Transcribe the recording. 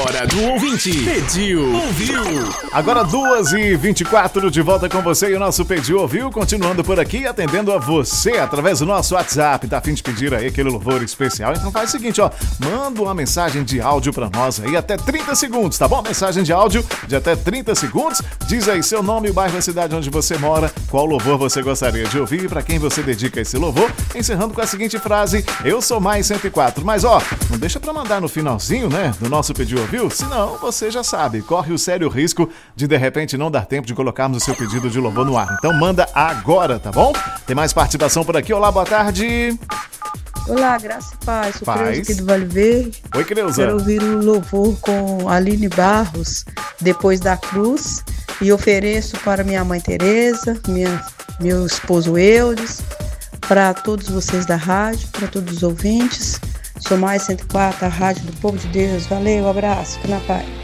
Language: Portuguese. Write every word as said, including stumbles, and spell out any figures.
hora do ouvinte. Pediu, ouviu. Agora duas e vinte e quatro, de volta com você e o nosso Pediu, ouviu. Continuando por aqui, atendendo a você através do nosso WhatsApp. Tá a fim de pedir aí aquele louvor especial? Então faz o seguinte, ó. Manda uma mensagem de áudio pra nós aí, até trinta segundos, tá bom? Mensagem de áudio de até trinta segundos. Diz aí seu nome, o bairro, a cidade onde você mora, qual louvor você gostaria de ouvir e pra quem você dedica esse louvor. Encerrando com a seguinte frase: eu sou mais cento e quatro. Mas ó, não deixa pra mandar no finalzinho, né, do nosso Pediu, ouviu? Senão você já sabe, corre o sério risco de de repente não dar tempo de colocarmos o seu pedido de louvor no ar. Então manda agora, tá bom? Tem mais participação por aqui. Olá, boa tarde. Olá, Graça e Paz. Sou Paz. Creuza aqui do Vale Verde. Oi, Creuza. Quero ouvir o louvor com Aline Barros, Depois da Cruz, e ofereço para minha mãe Tereza, minha, meu esposo Eudes, para todos vocês da rádio, para todos os ouvintes. Sou mais cento e quatro, a rádio do povo de Deus. Valeu, abraço, fica na paz.